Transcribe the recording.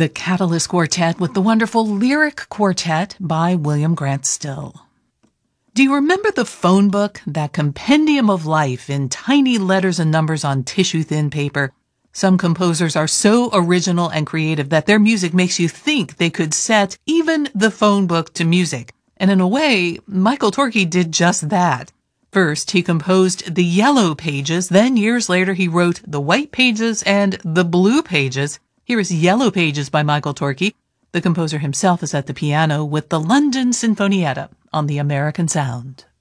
the Catalyst Quartet with the wonderful Lyric Quartet by William Grant Still. Do you remember the phone book, that compendium of life in tiny letters and numbers on tissue-thin paper? Some composers are so original and creative that their music makes you think they could set even the phone book to music. And in a way, Michael Torke did just that. First, he composed the yellow pages, then years later he wrote the white pages and the blue pages. Here is Yellow Pages by Michael Torke. The composer himself is at the piano with the London Sinfonietta on the American Sound.